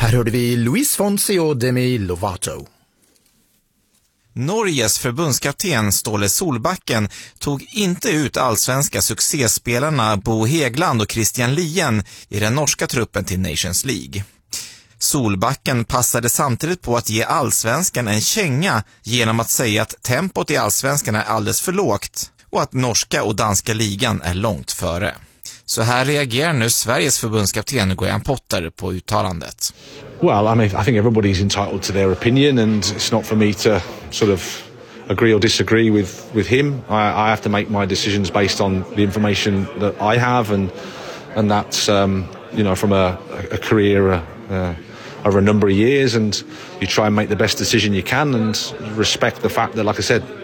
Där hörde vi Luis Fonsi och Demi Lovato. Norges förbundskapten Ståle Solbacken tog inte ut allsvenska succéspelarna Bo Hegland och Christian Lien i den norska truppen till Nations League. Solbacken passade samtidigt på att ge allsvenskan en känga genom att säga att tempot i allsvenskan är alldeles för lågt och att norska och danska ligan är långt före. Så här reagerar nu Sveriges förbundskapten Graham Potter på uttalandet. Well, I mean, I think everybody's entitled to their opinion, and it's not for me to sort of agree or disagree with him. I have to make my decisions based on the information that I have, and that's you know, from a career over a number of years, and you try and make the best decision you can and respect the fact that, like I said,